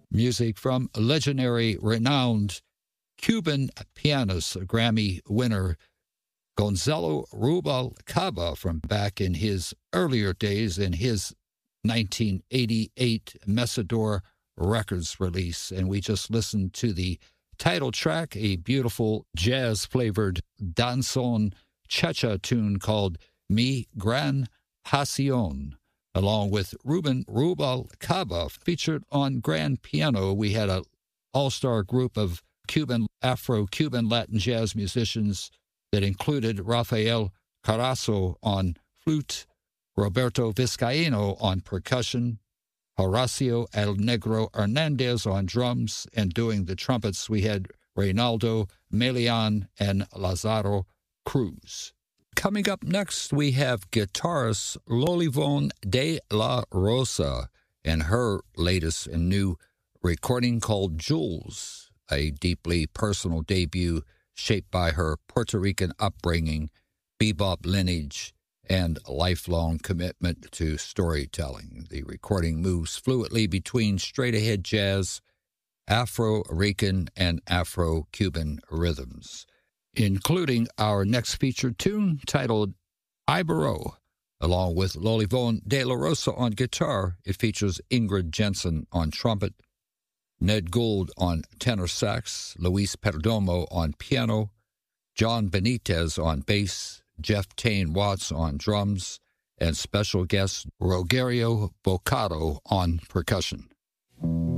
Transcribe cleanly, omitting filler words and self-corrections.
Music from legendary, renowned Cuban pianist, Grammy winner Gonzalo Rubalcaba from back in his earlier days in his 1988 Mesador Records release. And we just listened to the title track, a beautiful jazz-flavored danzón cha-cha tune called Mi Gran Pasión. Along with Ruben Rubalcaba, featured on grand piano, we had an all-star group of Afro-Cuban Latin jazz musicians that included Rafael Carazo on flute, Roberto Vizcaíno on percussion, Horacio El Negro Hernandez on drums, and doing the trumpets we had Reynaldo Melian and Lazaro Cruz. Coming up next, we have guitarist Lolivon de la Rosa and her latest and new recording called Jules, a deeply personal debut shaped by her Puerto Rican upbringing, bebop lineage, and lifelong commitment to storytelling. The recording moves fluidly between straight-ahead jazz, Afro-Rican, and Afro-Cuban rhythms, including our next featured tune titled Ibero. Along with Lolivon de la Rosa on guitar, it features Ingrid Jensen on trumpet, Ned Gould on tenor sax, Luis Perdomo on piano, John Benitez on bass, Jeff Tane Watts on drums, and special guest Rogerio Bocado on percussion.